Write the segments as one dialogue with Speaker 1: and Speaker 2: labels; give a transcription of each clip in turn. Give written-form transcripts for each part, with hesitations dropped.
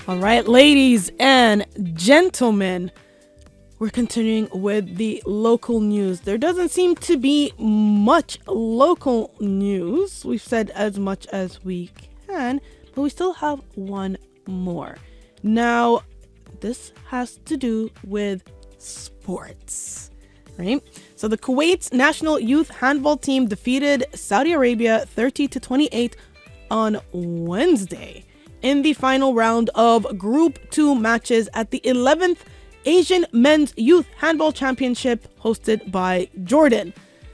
Speaker 1: All right, ladies and gentlemen, we're continuing with the local news. There doesn't seem to be much local news. We've said as much as we can, but we still have one more. Now, this has to do with sports, right? So the Kuwait's national youth handball team defeated Saudi Arabia 30-28 on Wednesday in the final round of Group 2 matches at the 11th Asian Men's Youth Handball Championship hosted by Jordan.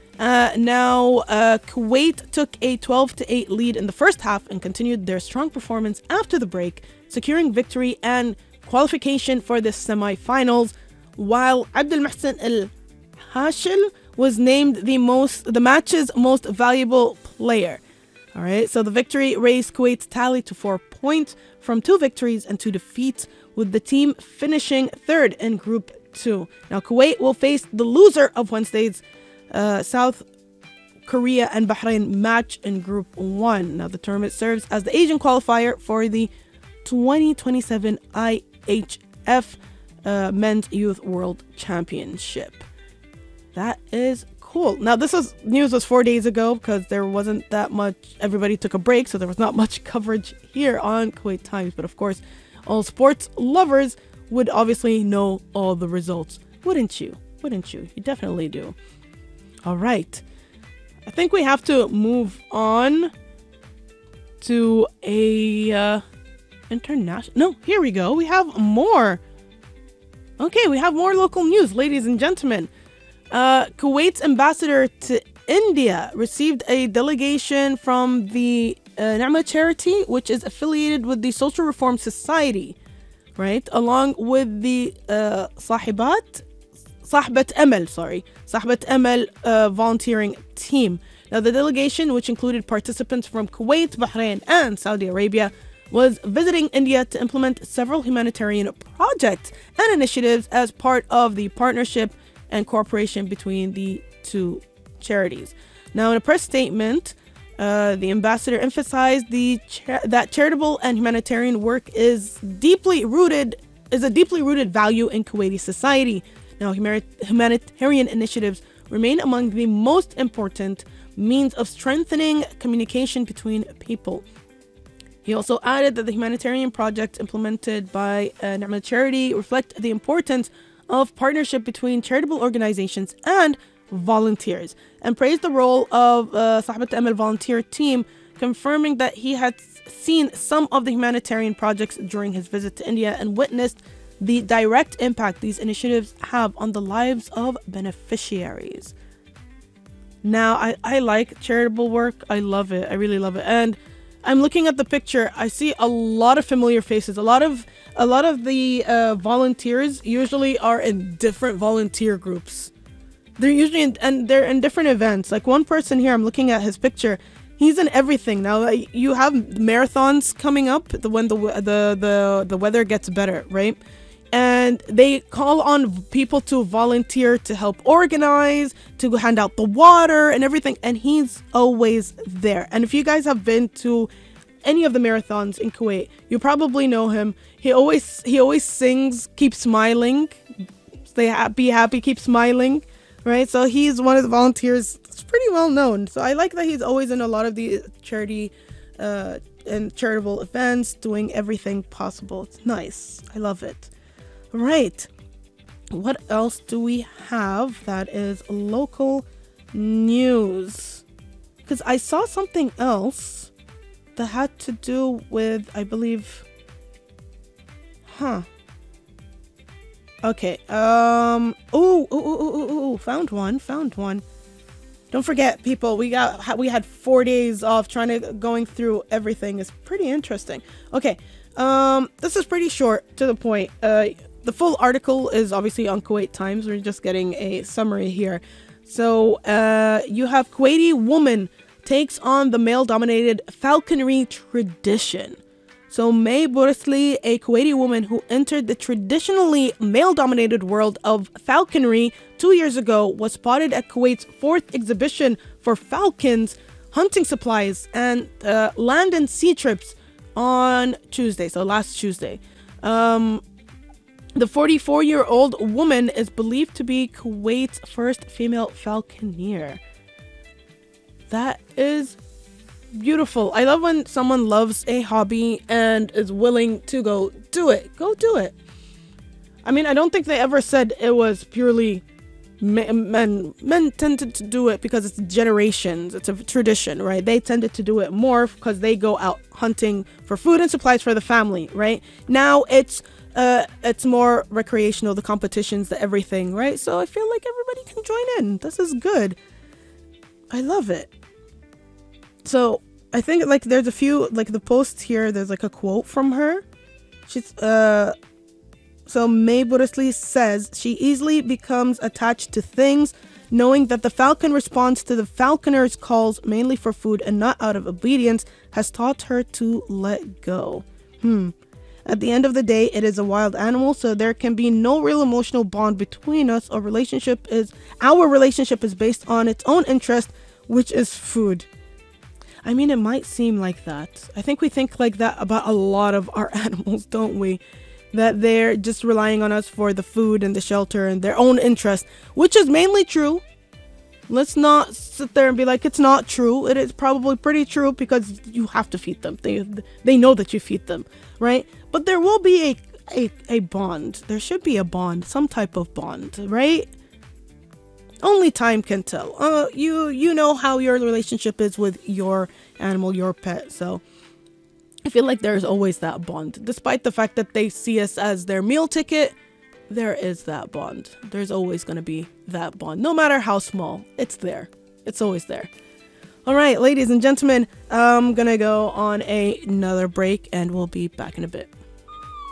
Speaker 1: Kuwait took a 12-8 lead in the first half and continued their strong performance after the break, securing victory and qualification for the semi-finals, while Abdul Mohsen Al Hashil was named the match's most valuable player. All right, so the victory raised Kuwait's tally to 4 points from 2 victories and 2 defeats, with the team finishing third in Group 2. Now, Kuwait will face the loser of Wednesday's South Korea and Bahrain match in Group 1. Now, the tournament serves as the Asian qualifier for the 2027 IHF Men's Youth World Championship. That is cool. Now, news was 4 days ago because there wasn't that much. Everybody took a break, so there was not much coverage here on Kuwait Times. But of course, all sports lovers would obviously know all the results. Wouldn't you? You definitely do. All right. I think we have to move on to a international. No, here we go. We have more. Okay, we have more local news, ladies and gentlemen. Kuwait's ambassador to India received a delegation from the Na'ma charity, which is affiliated with the Social Reform Society, right? Along with the Sahibat Amal volunteering team. Now, the delegation, which included participants from Kuwait, Bahrain, and Saudi Arabia, was visiting India to implement several humanitarian projects and initiatives as part of the partnership and cooperation between the two charities. Now, in a press statement, the ambassador emphasized that charitable and humanitarian work is a deeply rooted value in Kuwaiti society. Now, humanitarian initiatives remain among the most important means of strengthening communication between people. He also added that the humanitarian projects implemented by Na'ma Charity reflect the importance of partnership between charitable organizations and volunteers, and praised the role of Sahibat Amal volunteer team, confirming that he had seen some of the humanitarian projects during his visit to India and witnessed the direct impact these initiatives have on the lives of beneficiaries. Now, I like charitable work. I love it. I really love it. And I'm looking at the picture. I see a lot of familiar faces. A lot of the volunteers usually are in different volunteer groups. They're usually they're in different events. Like one person here, I'm looking at his picture. He's in everything now. You have marathons coming up when the weather gets better, right? And they call on people to volunteer to help organize, to hand out the water and everything. And he's always there. And if you guys have been to any of the marathons in Kuwait, you probably know him. He always sings, keep smiling, stay happy, keep smiling, right? So he's one of the volunteers. It's pretty well known. So I like that he's always in a lot of the charity and charitable events, doing everything possible. It's nice. I love it. Right. What else do we have that is local news? Because I saw something else that had to do with, I believe, okay. Found one. Don't forget, people, we had 4 days off going through everything. It's pretty interesting. Okay. This is pretty short, to the point. The full article is obviously on Kuwait Times. We're just getting a summary here. So you have Kuwaiti woman takes on the male-dominated falconry tradition. So May Borisli, a Kuwaiti woman who entered the traditionally male-dominated world of falconry 2 years ago, was spotted at Kuwait's 4th exhibition for falcons, hunting supplies, and land and sea trips on Tuesday, so last Tuesday. The 44-year-old woman is believed to be Kuwait's first female falconer. That is beautiful. I love when someone loves a hobby and is willing to go do it. Go do it. I mean, I don't think they ever said it was purely men. Men tended to do it because it's generations. It's a tradition, right? They tended to do it more because they go out hunting for food and supplies for the family, right? Now it's more recreational, the competitions, the everything, right? So I feel like everybody can join in. This is good. I love it. So I think like there's a few, like the posts here, there's like a quote from her. She's so May Burisley says she easily becomes attached to things, knowing that the falcon responds to the falconer's calls mainly for food and not out of obedience has taught her to let go. At the end of the day, it is a wild animal, so there can be no real emotional bond between us. Our relationship is based on its own interest, which is food. I mean, it might seem like that. I think we think like that about a lot of our animals, don't we? That they're just relying on us for the food and the shelter and their own interest, which is mainly true. Let's not sit there and be like, it's not true. It is probably pretty true because you have to feed them. They know that you feed them, right? But there will be a bond. There should be a bond, some type of bond, right? Only time can tell. You know how your relationship is with your animal, your pet. So I feel like there's always that bond. Despite the fact that they see us as their meal ticket, there is that bond. There's always going to be that bond. No matter how small, it's there. It's always there. All right, ladies and gentlemen, I'm going to go on another break and we'll be back in a bit.